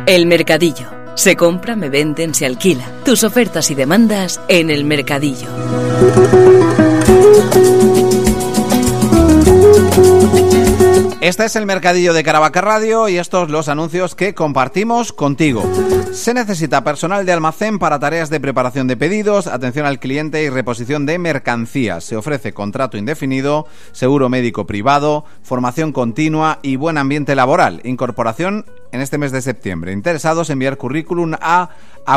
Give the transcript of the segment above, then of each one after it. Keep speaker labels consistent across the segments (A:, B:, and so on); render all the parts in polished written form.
A: El Mercadillo. Se compra, me venden, se alquila. Tus ofertas y demandas en El Mercadillo.
B: Este es El Mercadillo de Caravaca Radio y estos los anuncios que compartimos contigo. Se necesita personal de almacén para tareas de preparación de pedidos, atención al cliente y reposición de mercancías. Se ofrece contrato indefinido, seguro médico privado, formación continua y buen ambiente laboral. Incorporación en este mes de septiembre. Interesados, enviar currículum a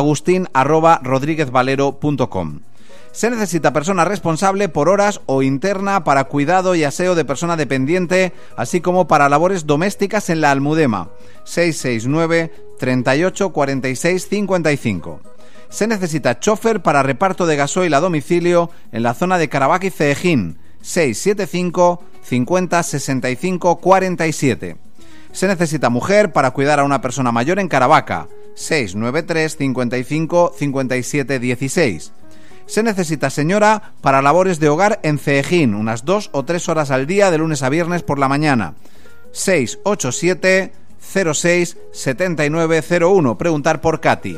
B: agustin@rodriguezvalero.com. Se necesita persona responsable por horas o interna para cuidado y aseo de persona dependiente, así como para labores domésticas en la Almudema. 669 38 46 55. Se necesita chofer para reparto de gasoil a domicilio en la zona de Caravaca y Ceejín. 675 50 65 47. Se necesita mujer para cuidar a una persona mayor en Caravaca. 693 55 57 16. Se necesita señora para labores de hogar en Ceejín, unas 2 o 3 horas al día de lunes a viernes por la mañana. 687 06 7901. Preguntar por Katy.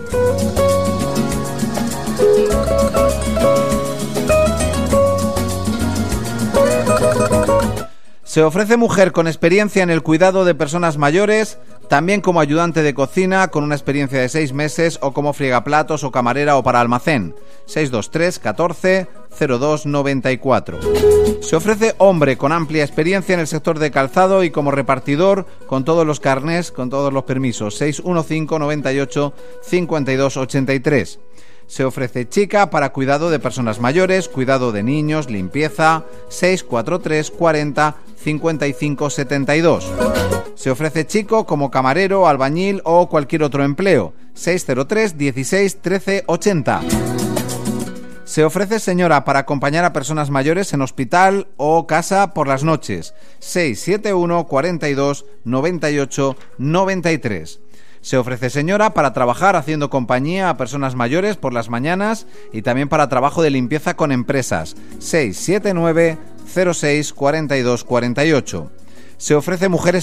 B: Se ofrece mujer con experiencia en el cuidado de personas mayores, también como ayudante de cocina con una experiencia de 6 meses o como friegaplatos o camarera o para almacén. 623 14 02 94. Se ofrece hombre con amplia experiencia en el sector de calzado y como repartidor con todos los carnés, con todos los permisos. 615 98 52 83. Se ofrece chica para cuidado de personas mayores, cuidado de niños, limpieza. 643 40 55 72. Se ofrece chico como camarero, albañil o cualquier otro empleo. 603 16 13 80. Se ofrece señora para acompañar a personas mayores en hospital o casa por las noches. 671 42 98 93. Se ofrece señora para trabajar haciendo compañía a personas mayores por las mañanas y también para trabajo de limpieza con empresas. 679 06 42 48. Se ofrece mujeres